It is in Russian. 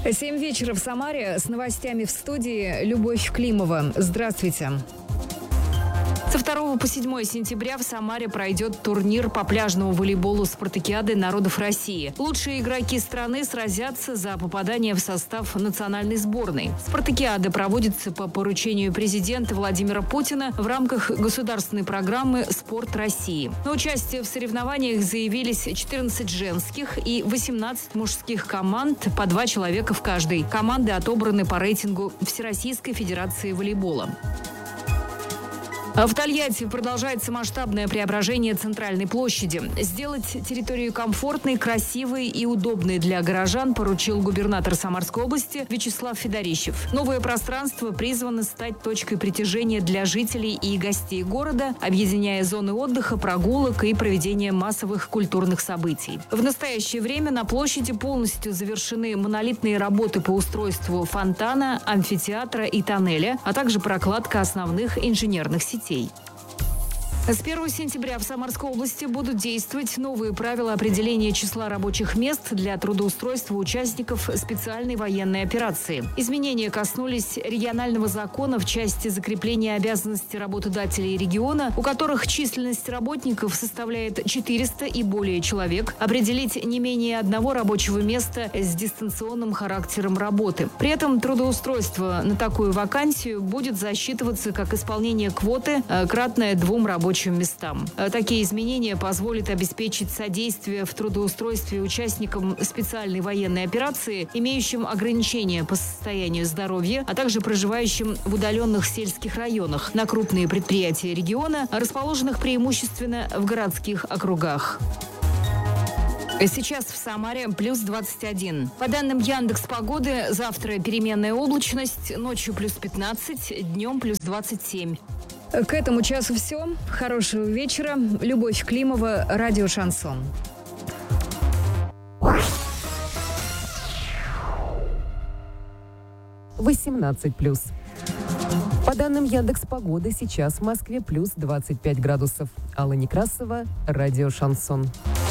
7 вечера в Самаре. С новостями в студии Любовь Климова. Здравствуйте. Со 2 по 7 сентября в Самаре пройдет турнир по пляжному волейболу «Спартакиады народов России». Лучшие игроки страны сразятся за попадание в состав национальной сборной. «Спартакиада» проводится по поручению президента Владимира Путина в рамках государственной программы «Спорт России». На участие в соревнованиях заявились 14 женских и 18 мужских команд, по 2 человека в каждой. Команды отобраны по рейтингу Всероссийской Федерации волейбола. В Тольятти продолжается масштабное преображение центральной площади. Сделать территорию комфортной, красивой и удобной для горожан поручил губернатор Самарской области Вячеслав Федорищев. Новое пространство призвано стать точкой притяжения для жителей и гостей города, объединяя зоны отдыха, прогулок и проведения массовых культурных событий. В настоящее время на площади полностью завершены монолитные работы по устройству фонтана, амфитеатра и тоннеля, а также прокладка основных инженерных сетей. С 1 сентября в Самарской области будут действовать новые правила определения числа рабочих мест для трудоустройства участников специальной военной операции. Изменения коснулись регионального закона в части закрепления обязанностей работодателей региона, у которых численность работников составляет 400 и более человек, определить не менее одного рабочего места с дистанционным характером работы. При этом трудоустройство на такую вакансию будет засчитываться как исполнение квоты, кратное 2 рабочим местам. Такие изменения позволят обеспечить содействие в трудоустройстве участникам специальной военной операции, имеющим ограничения по состоянию здоровья, а также проживающим в удаленных сельских районах, на крупные предприятия региона, расположенных преимущественно в городских округах. Сейчас в Самаре плюс 21. По данным Яндекс.Погоды, завтра переменная облачность, ночью плюс 15, днем плюс 27. К этому часу все. Хорошего вечера. Любовь Климова, радио «Шансон». «18+». По данным Яндекс.Погоды, сейчас в Москве плюс 25 градусов. Алла Некрасова, радио «Шансон».